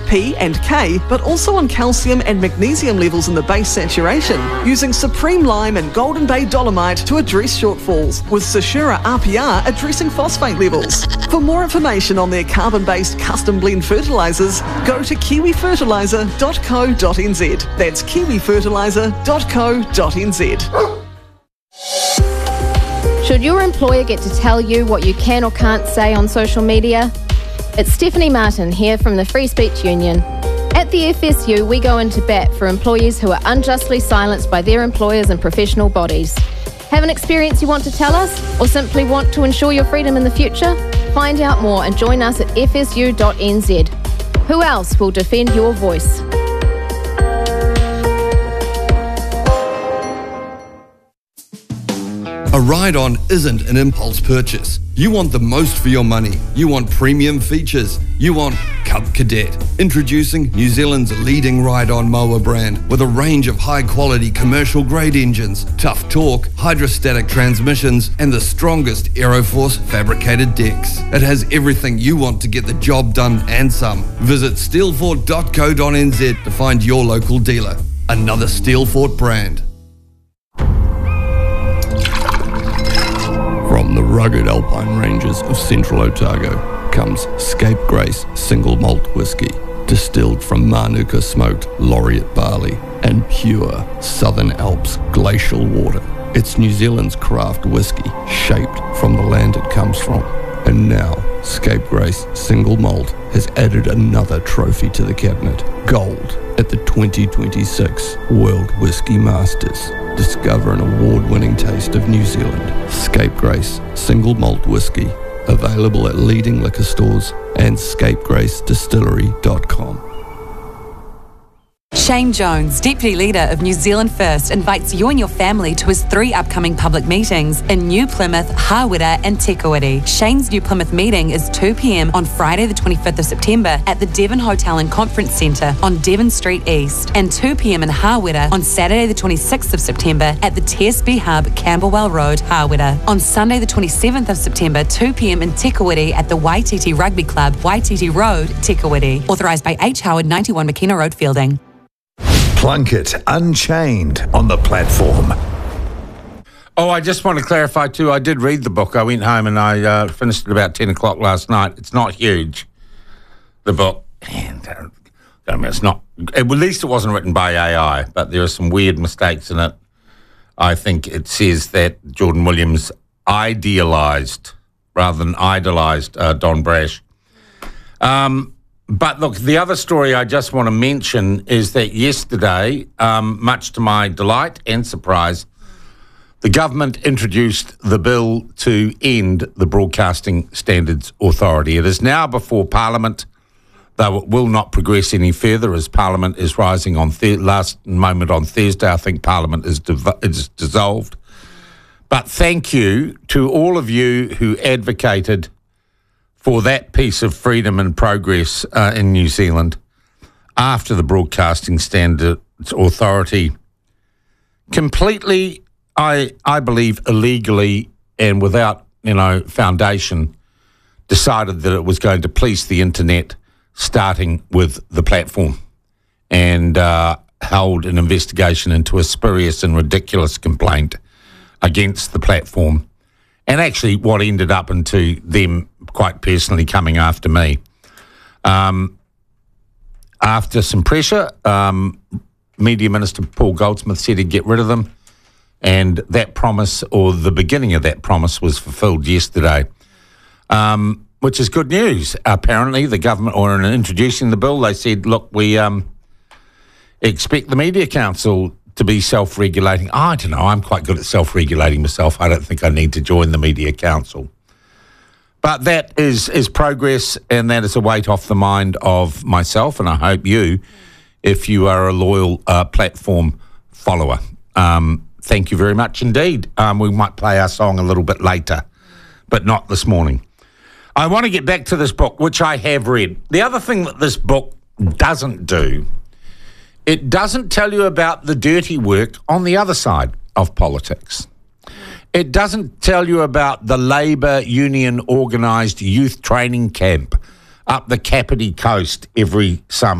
P and K, but also on calcium and magnesium levels in the base saturation, using Supreme Lime and Golden Bay Dolomite to address shortfalls, with Sashura RPR addressing phosphate levels. For more information on their carbon-based custom blend fertilisers, go to kiwifertiliser.co.nz. That's kiwifertiliser.co.nz. Should your employer get to tell you what you can or can't say on social media? It's Stephanie Martin here from the Free Speech Union. At the FSU, we go into bat for employees who are unjustly silenced by their employers and professional bodies. Have an experience you want to tell us, or simply want to ensure your freedom in the future? Find out more and join us at fsu.nz. Who else will defend your voice? A ride-on isn't an impulse purchase. You want the most for your money. You want premium features. You want Cub Cadet. Introducing New Zealand's leading ride-on mower brand with a range of high-quality commercial-grade engines, tough torque, hydrostatic transmissions, and the strongest Aeroforce fabricated decks. It has everything you want to get the job done and some. Visit steelfort.co.nz to find your local dealer. Another Steelfort brand. From the rugged alpine ranges of central Otago comes Scapegrace Single Malt Whisky, distilled from Manuka smoked laureate barley and pure Southern Alps glacial water. It's New Zealand's craft whisky, shaped from the land it comes from. And now, Scapegrace Single Malt has added another trophy to the cabinet, gold, at the 2026 World Whisky Masters. Discover an award-winning taste of New Zealand. Scapegrace Single Malt Whisky, available at leading liquor stores and scapegracedistillery.com. Shane Jones, Deputy Leader of New Zealand First, invites you and your family to his 3 upcoming public meetings in New Plymouth, Hawera and Tekawiti. Shane's New Plymouth meeting is 2 p.m. on Friday the 25th of September at the Devon Hotel and Conference Centre on Devon Street East, and 2 p.m. in Hawera on Saturday the 26th of September at the TSB Hub, Camberwell Road, Hawera. On Sunday the 27th of September, 2 p.m. in Tekawiti at the Waititi Rugby Club, Waititi Road, Tekawiti. Authorised by H. Howard, 91 McKenna Road, Fielding. Plunkett Unchained on the platform. Oh, I just want to clarify too, I did read the book. I went home and I finished it about 10 o'clock last night. It's not huge, the book. And I mean, it's not, at least it wasn't written by AI, but there are some weird mistakes in it. I think it says that Jordan Williams idealised rather than idolised Don Brash. But look, the other story I just want to mention is that yesterday, much to my delight and surprise, the government introduced the bill to end the Broadcasting Standards Authority. It is now before Parliament, though it will not progress any further as Parliament is rising on last moment on Thursday. I think Parliament is dissolved. But thank you to all of you who advocated for that piece of freedom and progress in New Zealand after the Broadcasting Standards Authority completely, I believe, illegally and without, foundation, decided that it was going to police the internet, starting with the platform, and held an investigation into a spurious and ridiculous complaint against the platform. And actually what ended up into them quite personally coming after me. After some pressure, Media Minister Paul Goldsmith said he'd get rid of them. And that promise, or the beginning of that promise, was fulfilled yesterday, which is good news. Apparently, the government, or in introducing the bill, they said, look, we expect the Media Council to be self-regulating. I don't know, I'm quite good at self-regulating myself. I don't think I need to join the Media Council. But that is progress, and that is a weight off the mind of myself, and I hope you, if you are a loyal platform follower. Thank you very much indeed. We might play our song a little bit later, but not this morning. I want to get back to this book, which I have read. The other thing that this book doesn't do, it doesn't tell you about the dirty work on the other side of politics. It doesn't tell you about the Labour Union organised youth training camp up the Kapiti coast every summer.